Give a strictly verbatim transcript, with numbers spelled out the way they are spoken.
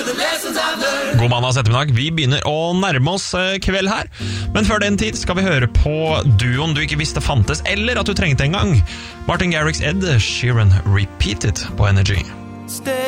God mandags ettermiddag. Vi begynner å nærme oss kveld her. Men før den tid skal vi høre på duoen du ikke visste fantes, eller at du trengte en gang. Martin Garrix, Ed Sheeran, Repeat It på Energy.